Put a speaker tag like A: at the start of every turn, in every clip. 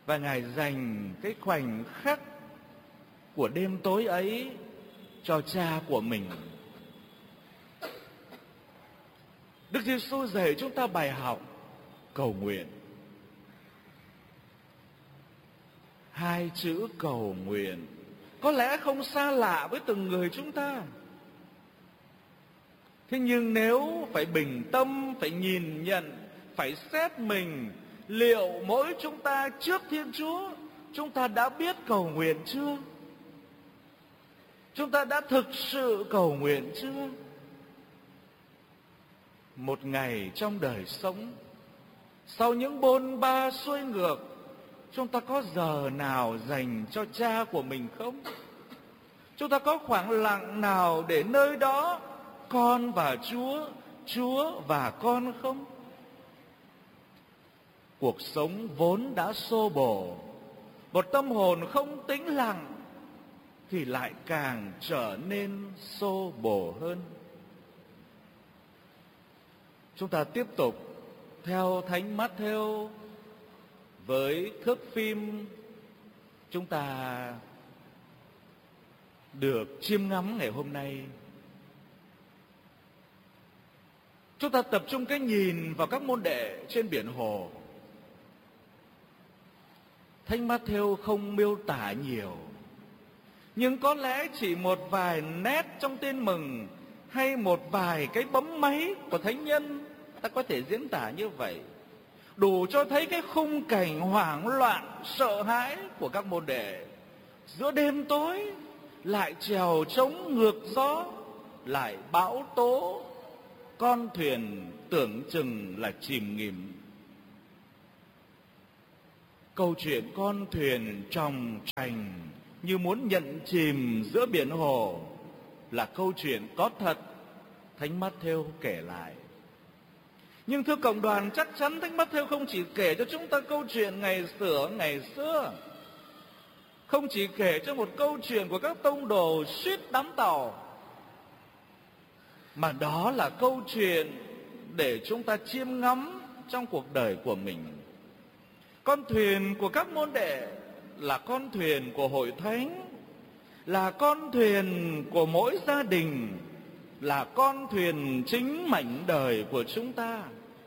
A: Và Ngài dành cái khoảnh khắc của đêm tối ấy cho Cha của mình. Đức Giêsu dạy chúng ta bài học cầu nguyện. Hai chữ cầu nguyện có lẽ không xa lạ với từng người chúng ta. Thế nhưng nếu phải bình tâm, phải nhìn nhận, phải xét mình, liệu mỗi chúng ta trước Thiên Chúa, chúng ta đã biết cầu nguyện chưa? Chúng ta đã thực sự cầu nguyện chưa? Một ngày trong đời sống, sau những bôn ba xuôi ngược, chúng ta có giờ nào dành cho Cha của mình không? Chúng ta có khoảng lặng nào để nơi đó con và Chúa, Chúa và con không? Cuộc sống vốn đã xô bồ, một tâm hồn không tĩnh lặng thì lại càng trở nên xô bồ hơn. Chúng ta tiếp tục theo Thánh Mát-thêu với thước phim chúng ta được chiêm ngắm ngày hôm nay. Chúng ta tập trung cái nhìn vào các môn đệ trên biển hồ. Thánh Mát-thêu không miêu tả nhiều, nhưng có lẽ chỉ một vài nét trong tin mừng hay một vài cái bấm máy của thánh nhân, ta có thể diễn tả như vậy, đủ cho thấy cái khung cảnh hoảng loạn, sợ hãi của các môn đệ. Giữa đêm tối lại chèo trống ngược gió, lại bão tố, con thuyền tưởng chừng là chìm nghỉm. Câu chuyện con thuyền tròng trành như muốn nhận chìm giữa biển hồ là câu chuyện có thật, Thánh Mát-thêu kể lại. Nhưng thưa cộng đoàn, chắc chắn Thánh Mát-thêu không chỉ kể cho chúng ta câu chuyện ngày xưa, không chỉ kể cho một câu chuyện của các tông đồ suýt đắm tàu, mà đó là câu chuyện để chúng ta chiêm ngắm trong cuộc đời của mình. Con thuyền của các môn đệ là con thuyền của hội thánh, là con thuyền của mỗi gia đình, là con thuyền chính mảnh đời của chúng ta.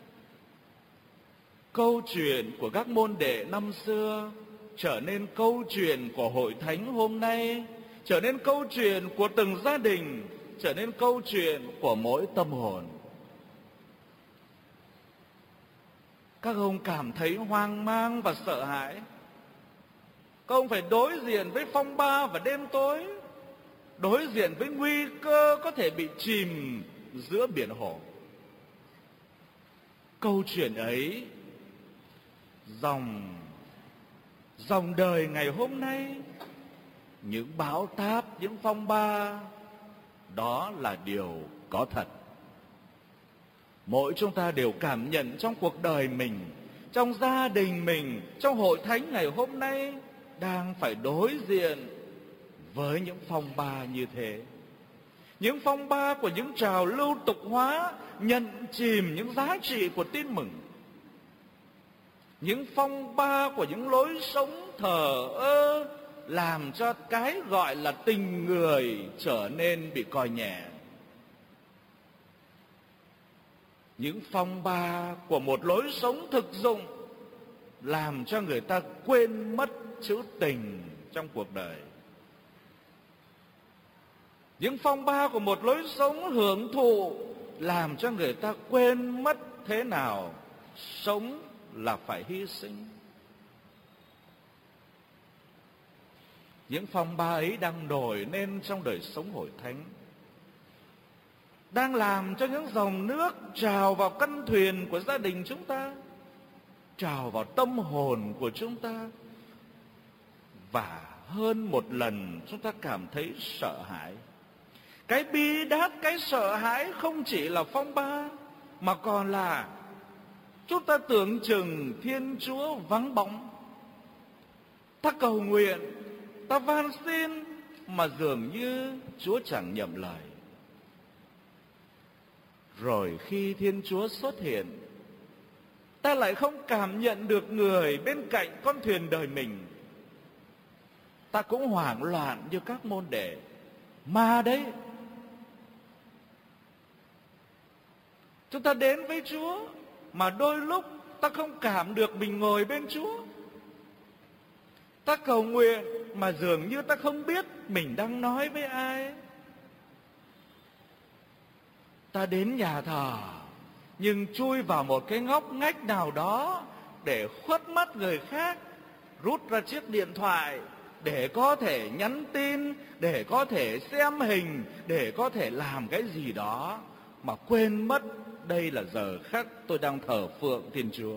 A: Câu chuyện của các môn đệ năm xưa trở nên câu chuyện của hội thánh hôm nay, trở nên câu chuyện của từng gia đình, trở nên câu chuyện của mỗi tâm hồn. Các ông cảm thấy hoang mang và sợ hãi. Các ông phải đối diện với phong ba và đêm tối, đối diện với nguy cơ có thể bị chìm giữa biển hồ. Câu chuyện ấy, dòng đời ngày hôm nay, những bão táp, những phong ba, đó là điều có thật. Mỗi chúng ta đều cảm nhận trong cuộc đời mình, trong gia đình mình, trong hội thánh ngày hôm nay đang phải đối diện với những phong ba như thế. Những phong ba của những trào lưu tục hóa nhận chìm những giá trị của tin mừng. Những phong ba của những lối sống thờ ơ làm cho cái gọi là tình người trở nên bị coi nhẹ. Những phong ba của một lối sống thực dụng làm cho người ta quên mất chữ tình trong cuộc đời. Những phong ba của một lối sống hưởng thụ làm cho người ta quên mất thế nào sống là phải hy sinh. Những phong ba ấy đang nổi lên trong đời sống hội thánh, đang làm cho những dòng nước trào vào căn thuyền của gia đình chúng ta, trào vào tâm hồn của chúng ta. Và hơn một lần chúng ta cảm thấy sợ hãi. Cái bi đát, cái sợ hãi không chỉ là phong ba, mà còn là chúng ta tưởng chừng Thiên Chúa vắng bóng. Ta cầu nguyện, ta van xin, mà dường như Chúa chẳng nhậm lời. Rồi khi Thiên Chúa xuất hiện, ta lại không cảm nhận được người bên cạnh con thuyền đời mình. Ta cũng hoảng loạn như các môn đệ. Ma đấy. Chúng ta đến với Chúa mà đôi lúc ta không cảm được mình ngồi bên Chúa. Ta cầu nguyện mà dường như ta không biết mình đang nói với ai. Ta đến nhà thờ nhưng chui vào một cái ngóc ngách nào đó để khuất mắt người khác, rút ra chiếc điện thoại để có thể nhắn tin, để có thể xem hình, để có thể làm cái gì đó mà quên mất đây là giờ khắc tôi đang thờ phượng Thiên Chúa.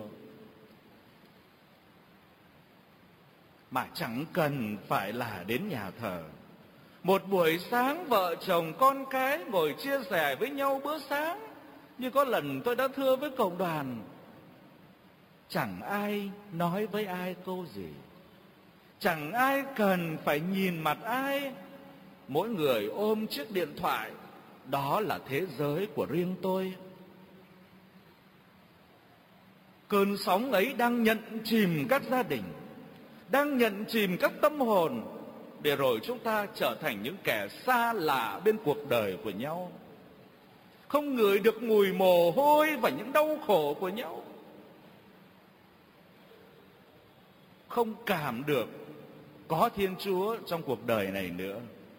A: Mà chẳng cần phải là đến nhà thờ. Một buổi sáng vợ chồng con cái ngồi chia sẻ với nhau bữa sáng, như có lần tôi đã thưa với cộng đoàn, chẳng ai nói với ai câu gì, chẳng ai cần phải nhìn mặt ai, mỗi người ôm chiếc điện thoại, đó là thế giới của riêng tôi. Cơn sóng ấy đang nhận chìm các gia đình, đang nhận chìm các tâm hồn, để rồi chúng ta trở thành những kẻ xa lạ bên cuộc đời của nhau, không ngửi được mùi mồ hôi và những đau khổ của nhau, không cảm được có Thiên Chúa trong cuộc đời này nữa.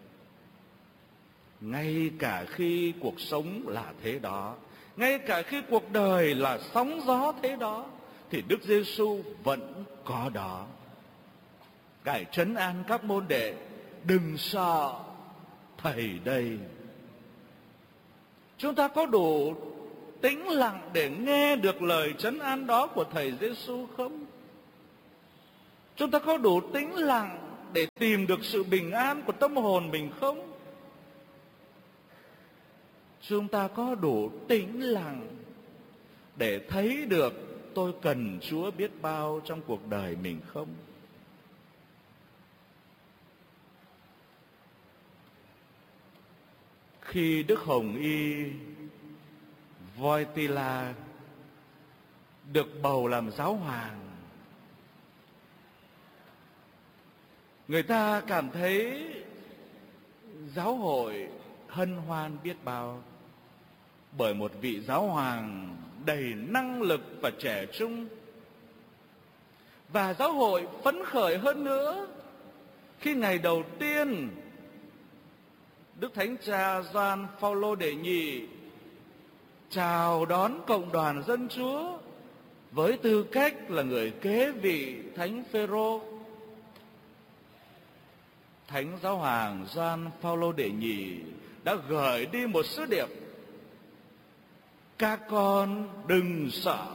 A: Ngay cả khi cuộc sống là thế đó, ngay cả khi cuộc đời là sóng gió thế đó, thì Đức Giêsu vẫn có đó. Ngài trấn an các môn đệ: đừng sợ, Thầy đây. Chúng ta có đủ tĩnh lặng để nghe được lời trấn an đó của Thầy Giêsu không? Chúng ta có đủ tĩnh lặng để tìm được sự bình an của tâm hồn mình không? Chúng ta có đủ tĩnh lặng để thấy được tôi cần Chúa biết bao trong cuộc đời mình không? Khi Đức Hồng Y Wojtyla được bầu làm giáo hoàng, người ta cảm thấy giáo hội hân hoan biết bao, bởi một vị giáo hoàng đầy năng lực và trẻ trung. Và giáo hội phấn khởi hơn nữa khi ngày đầu tiên Đức Thánh Cha Gioan Phaolô đệ nhị chào đón cộng đoàn dân Chúa với tư cách là người kế vị Thánh Phêrô. Thánh giáo hoàng Gioan Phaolô đệ nhị đã gửi đi một sứ điệp: các con đừng sợ.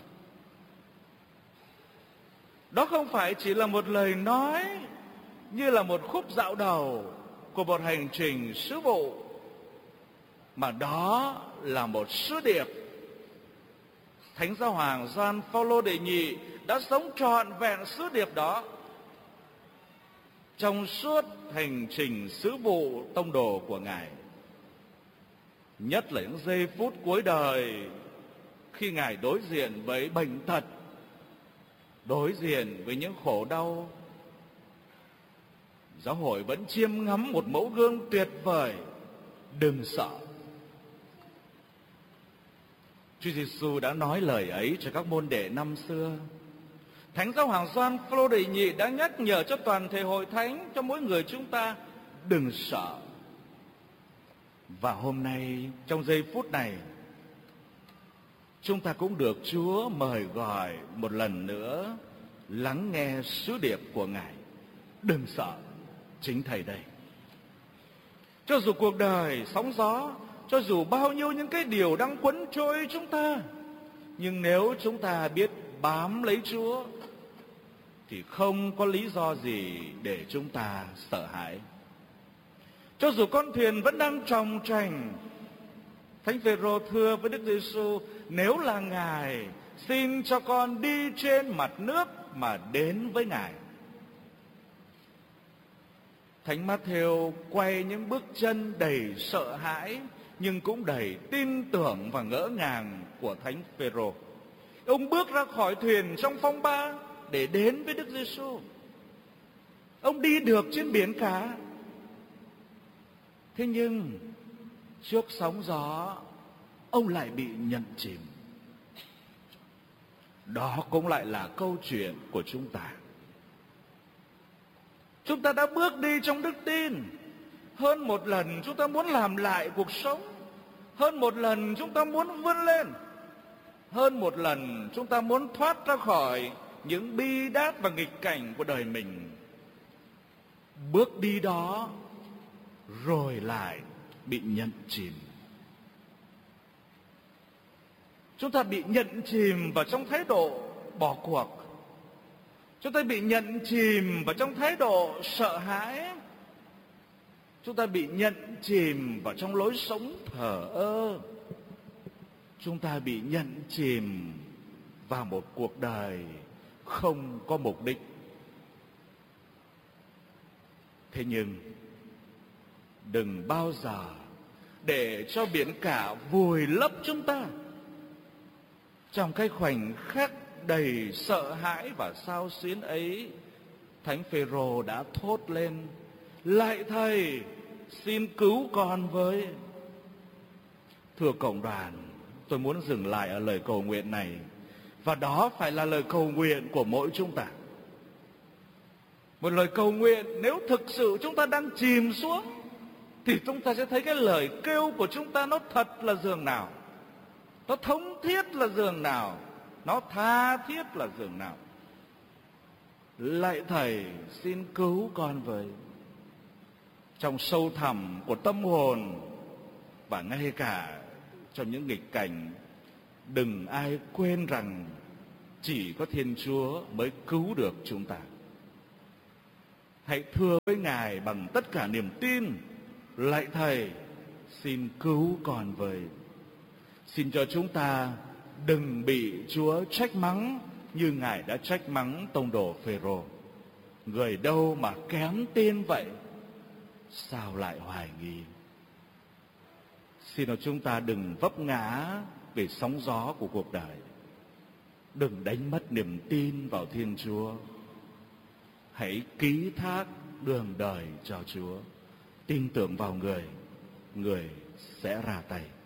A: Đó không phải chỉ là một lời nói như là một khúc dạo đầu của một hành trình sứ vụ, mà đó là một sứ điệp. Thánh giáo hoàng Gioan Phaolô đệ nhị đã sống trọn vẹn sứ điệp đó trong suốt hành trình sứ vụ tông đồ của Ngài. Nhất là những giây phút cuối đời, khi Ngài đối diện với bệnh tật, đối diện với những khổ đau, giáo hội vẫn chiêm ngắm một mẫu gương tuyệt vời: đừng sợ. Chúa Giêsu đã nói lời ấy cho các môn đệ năm xưa. Thánh giáo hoàng Gioan Phaolô đệ nhị đã nhắc nhở cho toàn thể hội thánh, cho mỗi người chúng ta: đừng sợ. Và hôm nay, trong giây phút này, chúng ta cũng được Chúa mời gọi một lần nữa lắng nghe sứ điệp của Ngài: đừng sợ, chính Thầy đây. Cho dù cuộc đời sóng gió, cho dù bao nhiêu những cái điều đang quấn trôi chúng ta, nhưng nếu chúng ta biết bám lấy Chúa thì không có lý do gì để chúng ta sợ hãi. Cho dù con thuyền vẫn đang tròng trành, Thánh Phêrô thưa với Đức Giêsu: nếu là Ngài, xin cho con đi trên mặt nước mà đến với Ngài. Thánh Mát-thêu quay những bước chân đầy sợ hãi nhưng cũng đầy tin tưởng và ngỡ ngàng của Thánh Phêrô. Ông bước ra khỏi thuyền trong phong ba để đến với Đức Giêsu. Ông đi được trên biển cả. Thế nhưng trước sóng gió, ông lại bị nhận chìm. Đó cũng lại là câu chuyện của chúng ta. Chúng ta đã bước đi trong đức tin. Hơn một lần chúng ta muốn làm lại cuộc sống. Hơn một lần chúng ta muốn vươn lên. Hơn một lần chúng ta muốn thoát ra khỏi những bi đát và nghịch cảnh của đời mình. Bước đi đó rồi lại bị nhận chìm. Chúng ta bị nhận chìm vào trong thái độ bỏ cuộc. Chúng ta bị nhận chìm vào trong thái độ sợ hãi. Chúng ta bị nhận chìm vào trong lối sống thờ ơ. Chúng ta bị nhận chìm vào một cuộc đời không có mục đích. Thế nhưng đừng bao giờ để cho biển cả vùi lấp chúng ta. Trong cái khoảnh khắc đầy sợ hãi và xao xuyến ấy, Thánh Phêrô đã thốt lên: Lạy Thầy, xin cứu con với. Thưa cộng đoàn, tôi muốn dừng lại ở lời cầu nguyện này. Và đó phải là lời cầu nguyện của mỗi chúng ta. Một lời cầu nguyện nếu thực sự chúng ta đang chìm xuống, thì chúng ta sẽ thấy cái lời kêu của chúng ta nó thật là dường nào, nó thống thiết là dường nào, nó tha thiết là dường nào. Lạy Thầy, xin cứu con với. Trong sâu thẳm của tâm hồn và ngay cả trong những nghịch cảnh, đừng ai quên rằng chỉ có Thiên Chúa mới cứu được chúng ta. Hãy thưa với Ngài bằng tất cả niềm tin: Lạy Thầy, xin cứu con với. Xin cho chúng ta đừng bị Chúa trách mắng như Ngài đã trách mắng tông đồ Phêrô. Người đâu mà kém tên vậy, sao lại hoài nghi? Xin cho chúng ta đừng vấp ngã về sóng gió của cuộc đời. Đừng đánh mất niềm tin vào Thiên Chúa. Hãy ký thác đường đời cho Chúa. Tin tưởng vào người, người sẽ ra tay.